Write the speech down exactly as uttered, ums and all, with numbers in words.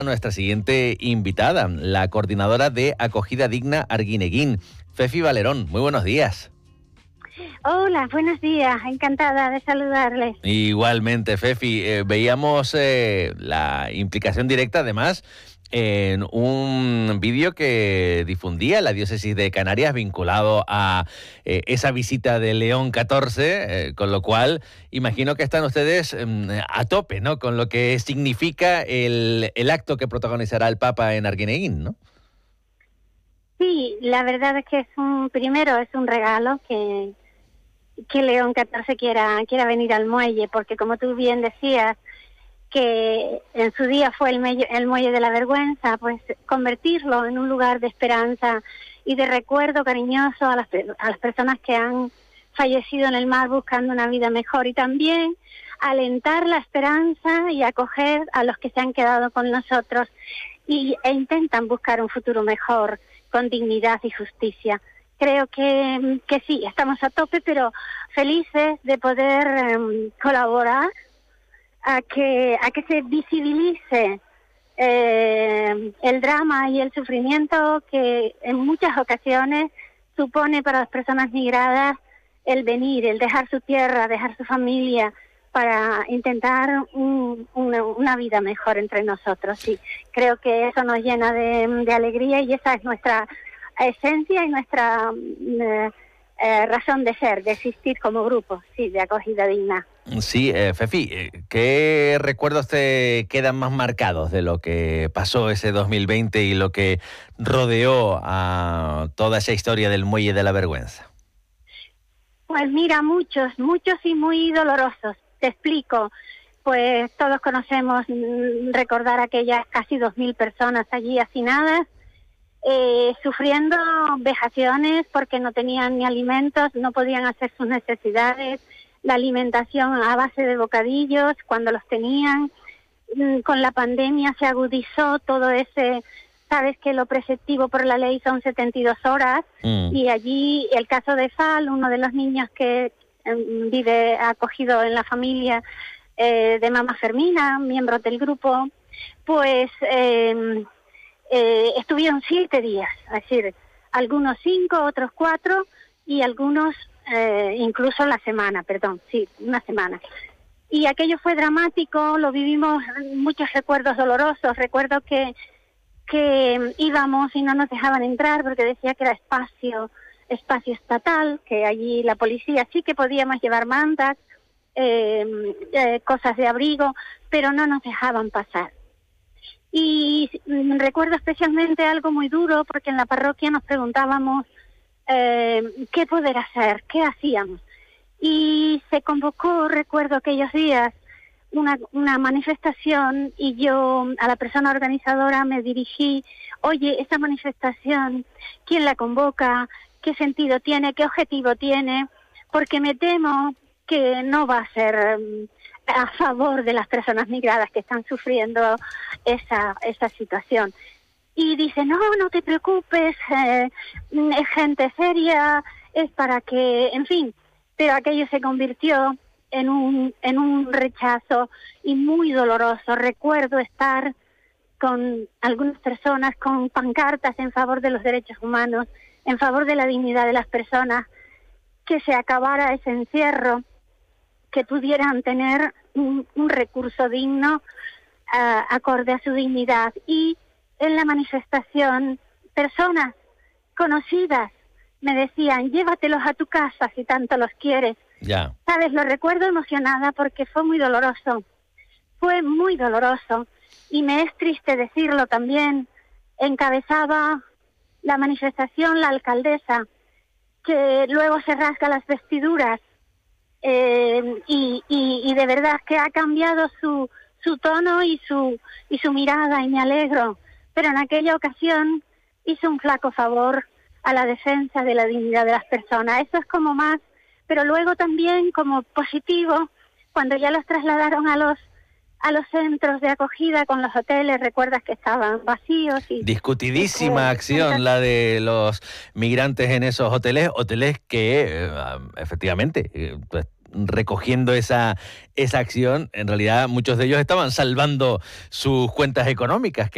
Nuestra siguiente invitada, la coordinadora de Acogida Digna Arguineguín, Fefi Valerón. Muy buenos días. Hola, buenos días. Encantada de saludarles. Igualmente, Fefi. Eh, veíamos eh, la implicación directa, además, en un vídeo que difundía la diócesis de Canarias vinculado a eh, esa visita de León catorce, eh, con lo cual imagino que están ustedes eh, a tope, ¿no?, con lo que significa el, el acto que protagonizará el Papa en Arguineguín, ¿no? Sí, la verdad es que es un, primero es un regalo que, que León catorce quiera, quiera venir al muelle, porque como tú bien decías, que en su día fue el, muelle, el muelle de la vergüenza, pues convertirlo en un lugar de esperanza y de recuerdo cariñoso a las, a las personas que han fallecido en el mar buscando una vida mejor, y también alentar la esperanza y acoger a los que se han quedado con nosotros y, e intentan buscar un futuro mejor con dignidad y justicia. Creo que, que sí, estamos a tope, pero felices de poder um, colaborar a que a que se visibilice eh, el drama y el sufrimiento que en muchas ocasiones supone para las personas migradas el venir, el dejar su tierra, dejar su familia para intentar un, una, una vida mejor entre nosotros. Sí, creo que eso nos llena de, de alegría, y esa es nuestra esencia y nuestra eh, eh, razón de ser, de existir como grupo, sí, de acogida digna. Sí, eh, Fefi, ¿qué recuerdos te quedan más marcados de lo que pasó ese dos mil veinte y lo que rodeó a toda esa historia del Muelle de la Vergüenza? Pues mira, muchos, muchos y muy dolorosos. Te explico. Pues todos conocemos mmm, recordar aquellas casi dos mil personas allí hacinadas, eh, sufriendo vejaciones porque no tenían ni alimentos, no podían hacer sus necesidades, la alimentación a base de bocadillos cuando los tenían. Con la pandemia se agudizó todo ese, sabes que lo preceptivo por la ley son setenta y dos horas, mm. y allí el caso de Fal, uno de los niños que eh, vive acogido en la familia eh, de Mamá Fermina, miembros del grupo, pues eh, eh, estuvieron siete días, es decir, algunos cinco, otros cuatro, y algunos Eh, incluso la semana, perdón, sí, una semana. Y aquello fue dramático, lo vivimos, muchos recuerdos dolorosos. Recuerdo que que íbamos y no nos dejaban entrar porque decía que era espacio, espacio estatal, que allí la policía sí que podíamos llevar mantas, eh, eh, cosas de abrigo, pero no nos dejaban pasar. Y mm, recuerdo especialmente algo muy duro, porque en la parroquia nos preguntábamos Eh, qué poder hacer, qué hacíamos. Y se convocó, recuerdo aquellos días, una, una manifestación, y yo a la persona organizadora me dirigí: oye, esa manifestación, ¿quién la convoca? ¿Qué sentido tiene? ¿Qué objetivo tiene? Porque me temo que no va a ser um, a favor de las personas migradas que están sufriendo esa, esa situación. Y dice, no, no te preocupes, eh, es gente seria, es para que, en fin, pero aquello se convirtió en un, en un rechazo y muy doloroso. Recuerdo estar con algunas personas con pancartas en favor de los derechos humanos, en favor de la dignidad de las personas, que se acabara ese encierro, que pudieran tener un, un recurso digno, uh, acorde a su dignidad. Y en la manifestación, personas conocidas me decían, llévatelos a tu casa si tanto los quieres. Ya. Sabes, lo recuerdo emocionada porque fue muy doloroso. Fue muy doloroso. Y me es triste decirlo también. Encabezaba la manifestación la alcaldesa, que luego se rasga las vestiduras. Eh, y, y, y de verdad que ha cambiado su, su tono y su, y su mirada, y me alegro. Pero en aquella ocasión hizo un flaco favor a la defensa de la dignidad de las personas. Eso es como más, pero luego también como positivo, cuando ya los trasladaron a los a los centros de acogida con los hoteles, recuerdas que estaban vacíos. Y discutidísima y que, acción entonces, la de los migrantes en esos hoteles, hoteles que eh, efectivamente, eh, pues, recogiendo esa, esa acción, en realidad muchos de ellos estaban salvando sus cuentas económicas, que